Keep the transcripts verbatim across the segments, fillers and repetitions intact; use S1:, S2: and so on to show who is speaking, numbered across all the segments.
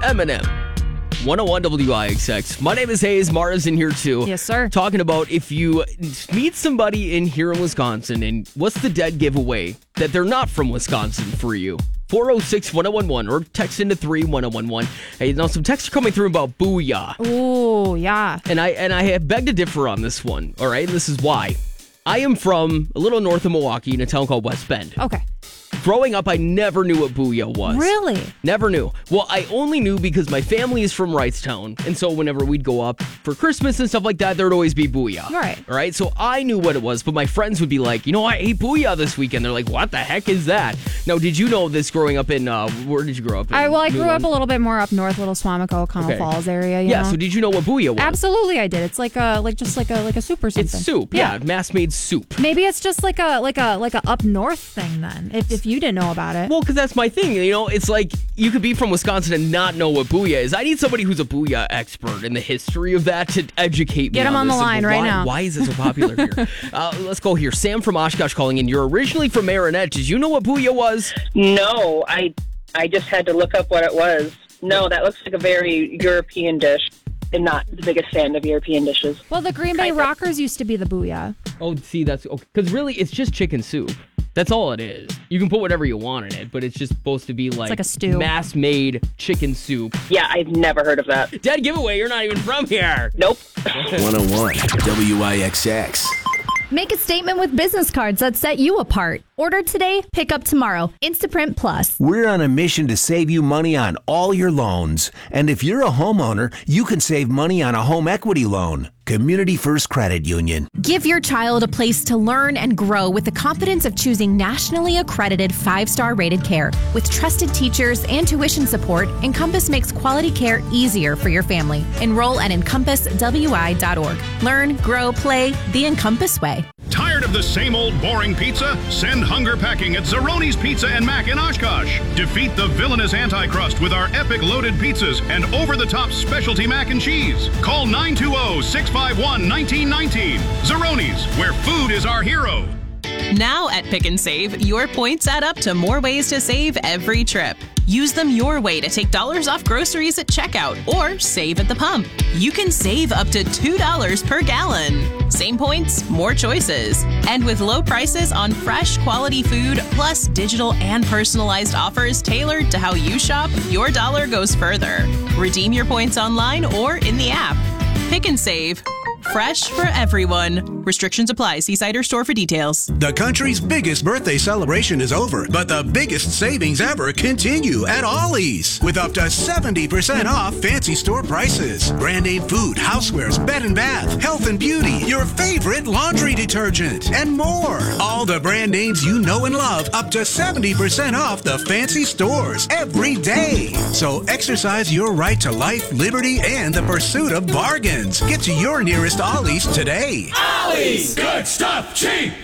S1: Eminem. one oh one W I X X. My name is Hayes. Mara's in here too.
S2: Yes, sir.
S1: Talking about if you meet somebody in here in Wisconsin and what's the dead giveaway that they're not from Wisconsin for you. four oh six, one oh one one or text into three one oh one one. Hey, now some texts are coming through about Booyah.
S2: Oh, yeah.
S1: And I and I have begged to differ on this one, all right? And this is why. I am from a little north of Milwaukee in a town called West Bend.
S2: Okay.
S1: Growing up, I never knew what Booyah was.
S2: Really?
S1: Never knew. Well, I only knew because my family is from Wrightstown, and so whenever we'd go up for Christmas and stuff like that, there would always be Booyah.
S2: Right.
S1: All right, so I knew what it was, but my friends would be like, you know, I ate Booyah this weekend. They're like, what the heck is that? Now, did you know this growing up in, uh, where did you grow up in?
S2: I, well, I grew
S1: Newland?
S2: up a little bit more up north, Little Swamico, Connell
S1: Okay.
S2: Falls area. You
S1: Yeah,
S2: know?
S1: so did you know what Booyah was?
S2: Absolutely, I did. It's like a, like just like a, like a soup or something.
S1: It's soup, yeah, mass-made soup.
S2: Maybe it's just like a, like a, like a up north thing then. If if you didn't know about it.
S1: Well, because that's my thing. You know, it's like you could be from Wisconsin and not know what Booyah is. I need somebody who's a Booyah expert in the history of that to educate me.
S2: Get him on the
S1: this.
S2: line
S1: why,
S2: right now.
S1: Why is it so popular here? uh, let's go here. Sam from Oshkosh calling in. You're originally from Marinette. Did you know what Booyah was?
S3: No, I I just had to look up what it was. No, that looks like a very European dish. I'm not the biggest fan of European dishes.
S2: Well, the Green Bay
S3: Kind of.
S2: Rockers used to be the Booyah.
S1: Oh, see, that's because really it's just chicken soup. That's all it is. You can put whatever you want in it, but it's just supposed to be like,
S2: like a stew.
S1: mass-made chicken soup.
S3: Yeah, I've never heard of that.
S1: Dead giveaway, you're not even from here.
S3: Nope.
S4: one oh one W I X X.
S5: Make a statement with business cards that set you apart. Order today, pick up tomorrow. Instaprint Plus.
S4: We're on a mission to save you money on all your loans. And if you're a homeowner, you can save money on a home equity loan. Community First Credit Union.
S6: Give your child a place to learn and grow with the confidence of choosing nationally accredited five-star rated care. With trusted teachers and tuition support, Encompass makes quality care easier for your family. Enroll at encompass w i dot org. Learn, grow, play the Encompass way.
S7: Tired of the same old boring pizza? Send hunger packing at Zeroni's Pizza and Mac in Oshkosh. Defeat the villainous Anticrust with our epic loaded pizzas and over-the-top specialty mac and cheese. Call nine two zero, six five one, one nine one nine. Zeroni's, where food is our hero.
S8: Now at Pick and Save, your points add up to more ways to save every trip. Use them your way to take dollars off groceries at checkout or save at the pump. You can save up to two dollars per gallon. Same points, more choices. And with low prices on fresh, quality food, plus digital and personalized offers tailored to how you shop, your dollar goes further. Redeem your points online or in the app. Pick and Save. Fresh for everyone. Restrictions apply. See site or store for details.
S9: The country's biggest birthday celebration is over, but the biggest savings ever continue at Ollie's. With up to seventy percent off fancy store prices. Brand name food, housewares, bed and bath, health and beauty, your favorite laundry detergent, and more. All the brand names you know and love, up to seventy percent off the fancy stores every day. So exercise your right to life, liberty, and the pursuit of bargains. Get to your nearest Ollie's today.
S10: Ollie's, good stuff, cheap.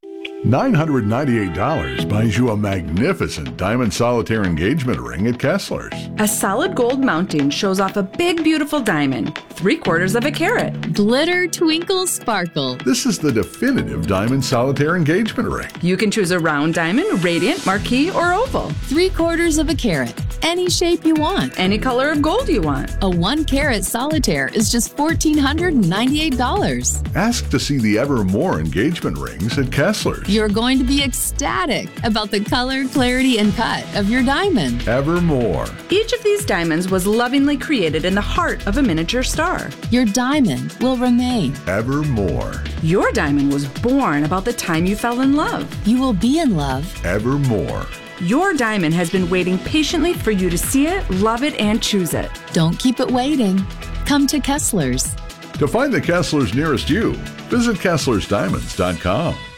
S11: nine hundred ninety-eight dollars buys you a magnificent diamond solitaire engagement ring at Kessler's.
S12: A solid gold mounting shows off a big, beautiful diamond, three quarters of a carat.
S13: Glitter, twinkle, sparkle.
S11: This is the definitive diamond solitaire engagement ring.
S12: You can choose a round diamond, radiant, marquise, or oval.
S13: Three quarters of a carat. Any shape you want.
S12: Any color of gold you want.
S13: A one carat solitaire is just one thousand four hundred ninety-eight dollars.
S11: Ask to see the Evermore engagement rings at Kessler's.
S13: You're going to be ecstatic about the color, clarity, and cut of your diamond.
S11: Evermore.
S12: Each of these diamonds was lovingly created in the heart of a miniature star.
S13: Your diamond will remain.
S11: Evermore.
S12: Your diamond was born about the time you fell in love.
S13: You will be in love.
S11: Evermore.
S12: Your diamond has been waiting patiently for you to see it, love it, and choose it.
S13: Don't keep it waiting. Come to Kessler's.
S11: To find the Kessler's nearest you, visit Kesslersdiamonds dot com.